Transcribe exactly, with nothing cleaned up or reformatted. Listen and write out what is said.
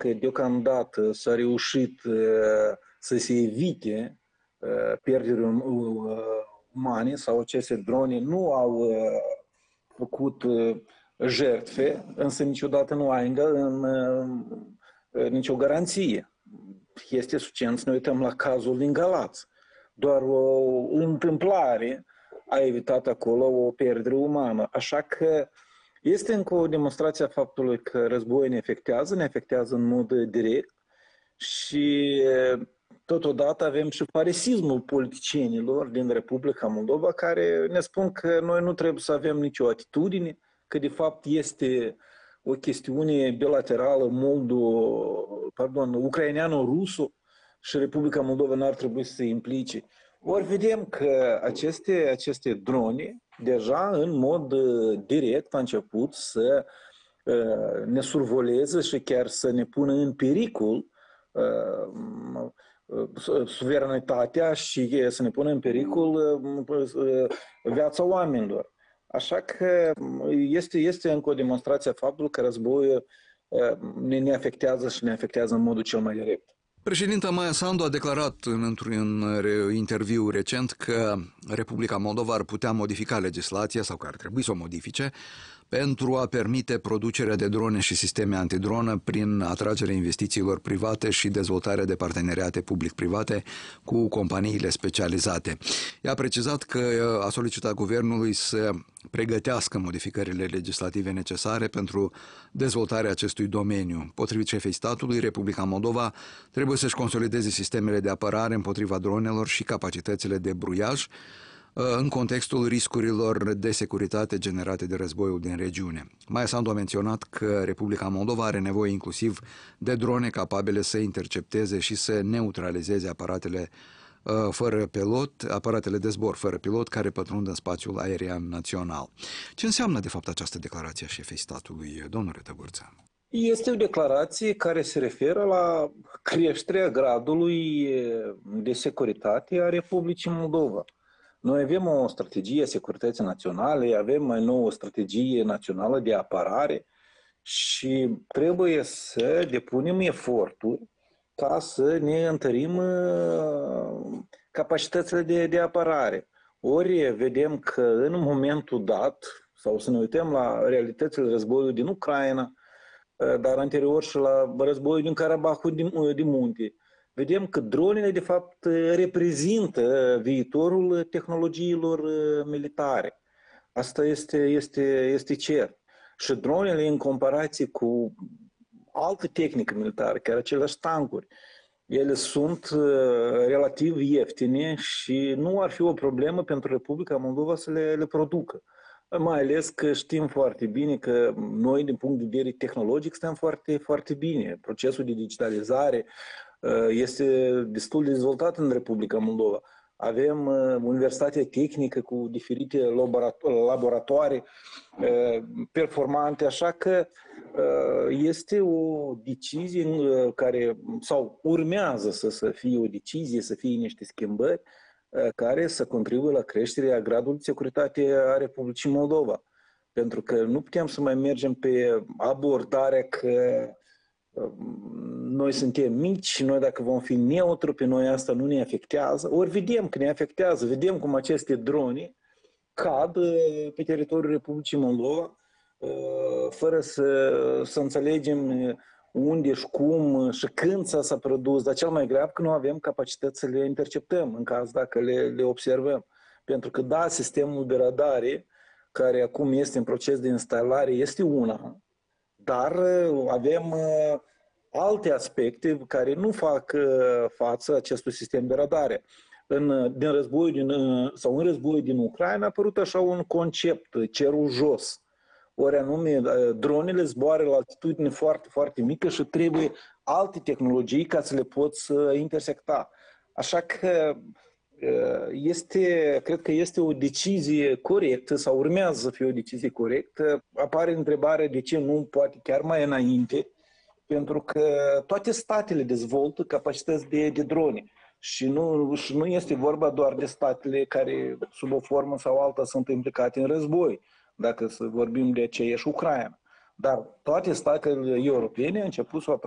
că deocamdată s-a reușit să se evite pierderile umane sau aceste drone nu au făcut jertfe, însă niciodată nu ai în, în nicio garanție. Este suficient să ne uităm la cazul din Galați. Doar o întâmplare a evitat acolo o pierdere umană. Așa că este încă o demonstrație a faptului că războiul ne afectează, ne afectează în mod direct și totodată avem și farisismul politicienilor din Republica Moldova care ne spun că noi nu trebuie să avem nicio atitudine, că de fapt este o chestiune bilaterală moldo, pardon, ucraineano-rusă și Republica Moldova n-ar trebui să se implice. Ori vedem că aceste, aceste drone deja în mod direct au început să uh, ne survoleze și chiar să ne pună în pericol uh, suveranitatea și să ne pună în pericol uh, viața oamenilor. Așa că este, este încă o demonstrație a faptului că războiul uh, ne, ne afectează și ne afectează în modul cel mai direct. Președinta Maia Sandu a declarat într-un interviu recent că Republica Moldova ar putea modifica legislația sau că ar trebui să o modifice pentru a permite producerea de drone și sisteme antidronă prin atragerea investițiilor private și dezvoltarea de parteneriate public-private cu companiile specializate. Ea a precizat că a solicitat guvernului să pregătească modificările legislative necesare pentru dezvoltarea acestui domeniu. Potrivit șefei statului, Republica Moldova trebuie să-și consolideze sistemele de apărare împotriva dronelor și capacitățile de bruiaj în contextul riscurilor de securitate generate de războiul din regiune. Maia Sandu a menționat că Republica Moldova are nevoie inclusiv de drone capabile să intercepteze și să neutralizeze aparatele fără pilot, aparatele de zbor fără pilot care pătrund în spațiul aerian național. Ce înseamnă de fapt această declarație a șefei statului, domnule Tăgurță? Este o declarație care se referă la creșterea gradului de securitate a Republicii Moldova. Noi avem o strategie a securității naționale, avem mai nou o strategie națională de apărare și trebuie să depunem eforturi ca să ne întărim capacitățile de, de apărare. Ori vedem că în momentul dat, sau să ne uităm la realitățile războiului din Ucraina, dar anterior și la războiul din Karabahul din, din munte, vedem că dronele de fapt reprezintă viitorul tehnologiilor militare. Asta este, este, este cert. Și dronele în comparație cu altă tehnică militară, chiar aceleași tancuri, ele sunt relativ ieftine și nu ar fi o problemă pentru Republica Moldova să le, le producă. Mai ales că știm foarte bine că noi, din punct de vedere tehnologic, stăm foarte, foarte bine. Procesul de digitalizare este destul de dezvoltat în Republica Moldova. Avem universitatea tehnică cu diferite laboratoare performante, așa că este o decizie care, sau urmează să, să fie o decizie, să fie niște schimbări care să contribuie la creșterea gradului de securitate a Republicii Moldova. Pentru că nu putem să mai mergem pe abordarea că noi suntem mici și noi dacă vom fi neutri, pe noi asta nu ne afectează. Ori vedem că ne afectează, vedem cum aceste drone cad pe teritoriul Republicii Moldova fără să, să înțelegem unde și cum și când s-a produs, dar cel mai grav că nu avem capacități să le interceptăm în caz dacă le, le observăm. Pentru că da, sistemul de radare care acum este în proces de instalare este una, dar avem alte aspecte care nu fac față acestui sistem de radare. În, din războiul din, sau în războiul din Ucraina a apărut așa un concept, cerul jos. Ori anume, dronele zboară la altitudine foarte, foarte mică și trebuie alte tehnologii ca să le poți intersecta. Așa că este, cred că este o decizie corectă sau urmează să fie o decizie corectă. Apare întrebarea de ce nu poate chiar mai înainte, pentru că toate statele dezvoltă capacități de, de drone. Și nu, și nu este vorba doar de statele care, sub o formă sau alta, sunt implicate în război, dacă să vorbim de aceeași Ucraina. Dar toate statele europene au început să